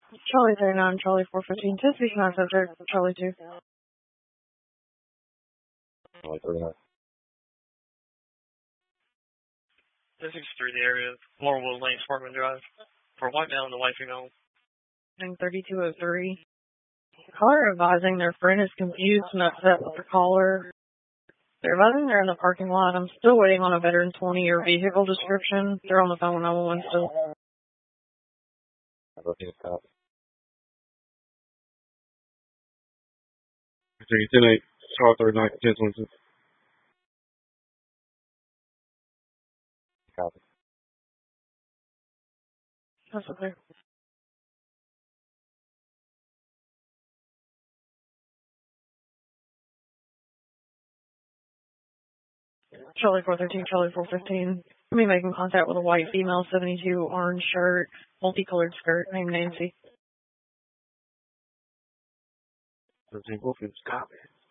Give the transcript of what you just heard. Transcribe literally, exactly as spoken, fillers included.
Charlie thirty-nine, Charlie four fifteen, ten speaking on subject, Charlie two. Charlie thirty-nine. This is through the area of Laurelwood Lane, Sparkman Drive. For a white male and a white female. thirty-two oh three. Caller advising their friend is confused and upset with the caller. They're advising they're in the parking lot. I'm still waiting on a veteran twenty-year vehicle description. They're on the phone with nine one one still. ten eight, Charlie thirty-nine, ten twenty-two. Copy. That's okay. Charlie four thirteen, Charlie four fifteen. Me making contact with a white female, seventy-two, orange shirt, multicolored skirt, named Nancy. thirteen four fifty. Copy.